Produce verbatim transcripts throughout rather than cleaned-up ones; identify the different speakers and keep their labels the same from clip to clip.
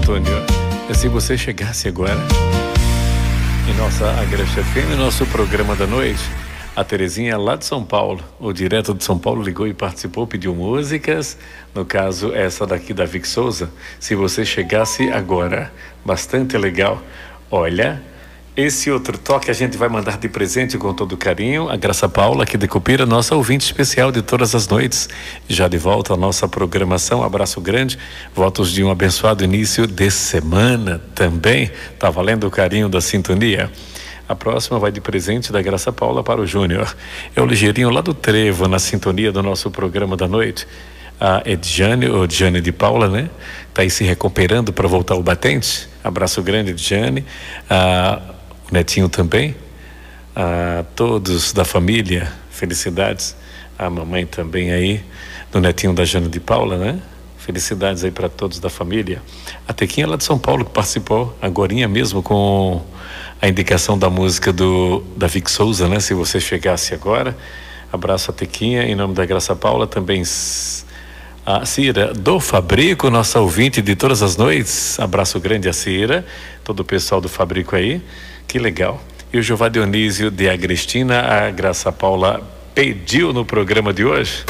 Speaker 1: Antônio. E se você chegasse agora em nossa Agreste F M, nosso programa da noite, a Terezinha lá de São Paulo, o direto de São Paulo, ligou e participou, pediu músicas, no caso essa daqui da Vic Souza. Se você chegasse agora, bastante legal. Olha, esse outro toque a gente vai mandar de presente com todo carinho. A Graça Paula, aqui de Cupira, nossa ouvinte especial de todas as noites. Já de volta à nossa programação. Abraço grande. Votos de um abençoado início de semana também. Tá valendo o carinho da sintonia. A próxima vai de presente da Graça Paula para o Júnior. É o ligeirinho lá do Trevo, na sintonia do nosso programa da noite. A Edjane, ou Edjane de Paula, né? Tá aí se recuperando para voltar ao batente. Abraço grande, Edjane. A O netinho também, a todos da família, felicidades, a mamãe também aí, do netinho da Jana de Paula, né? Felicidades aí para todos da família. A Tequinha lá de São Paulo que participou agorinha mesmo com a indicação da música do da Vic Souza, né? Se você chegasse agora, abraço a Tequinha em nome da Graça Paula, também a Cira do Fabrico, nossa ouvinte de todas as noites, abraço grande a Cira, todo o pessoal do Fabrico aí. Que legal. E o Jeová Dionísio de Agrestina, a Graça Paula pediu no programa de hoje.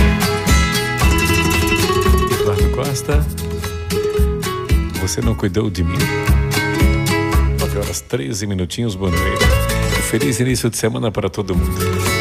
Speaker 1: Eduardo Costa, você não cuidou de mim? nove horas treze minutinhos, boa noite. Um feliz início de semana para todo mundo.